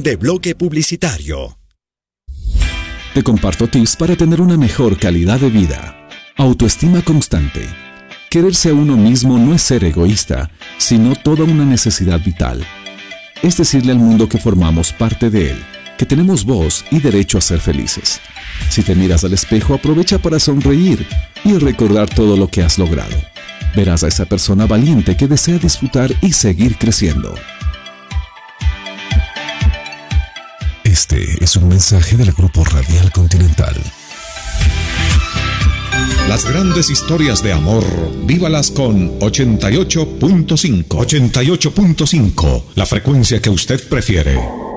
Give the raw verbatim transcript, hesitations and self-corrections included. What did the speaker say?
de bloque publicitario. Te comparto tips para tener una mejor calidad de vida. Autoestima constante. Quererse a uno mismo no es ser egoísta, sino toda una necesidad vital. Es decirle al mundo que formamos parte de él, que tenemos voz y derecho a ser felices. Si te miras al espejo, aprovecha para sonreír y recordar todo lo que has logrado. Verás a esa persona valiente que desea disfrutar y seguir creciendo. Este es un mensaje del Grupo Radial Continental. Las grandes historias de amor, vívalas con ochenta y ocho punto cinco. ochenta y ocho punto cinco, la frecuencia que usted prefiere.